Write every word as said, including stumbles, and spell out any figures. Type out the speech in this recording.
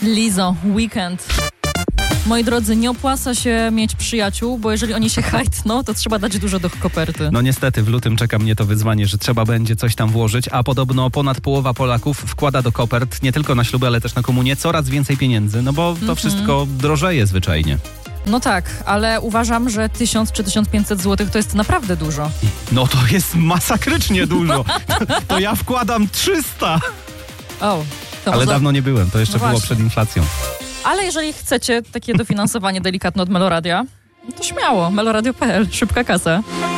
Lizzo, Weekend. Moi drodzy, nie opłaca się mieć przyjaciół, bo jeżeli oni się hajtną, to trzeba dać dużo do koperty. No niestety, w lutym czeka mnie to wyzwanie, że trzeba będzie coś tam włożyć, a podobno ponad połowa Polaków wkłada do kopert, nie tylko na śluby, ale też na komunię, coraz więcej pieniędzy, no bo to mm-hmm. wszystko drożeje zwyczajnie. No tak, ale uważam, że tysiąc czy tysiąc pięćset złotych to jest naprawdę dużo. No to jest masakrycznie dużo. To, to ja wkładam trzysta. O, to ale może... dawno nie byłem, to jeszcze no było przed inflacją. Ale jeżeli chcecie takie dofinansowanie delikatne od Meloradia, to śmiało, meloradio kropka p l, szybka kasa.